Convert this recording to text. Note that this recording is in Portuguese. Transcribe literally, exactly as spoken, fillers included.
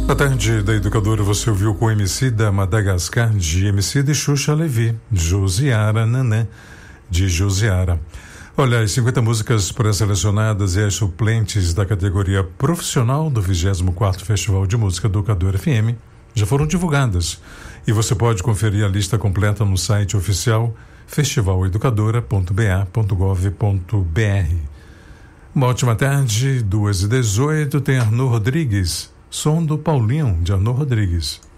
A tarde da Educadora você ouviu com Emicida Madagascar de Emicida e Xuxa Levi, Josiara Nanã de Josiara. Olha, as cinquenta músicas pré-selecionadas e as suplentes da categoria profissional do vigésimo quarto Festival de Música Educadora F M já foram divulgadas e você pode conferir a lista completa no site oficial festival educadora ponto b a ponto gov ponto b r. Uma ótima tarde, duas e dezoito, tem Arnô Rodrigues, som do Paulinho de Arnô Rodrigues.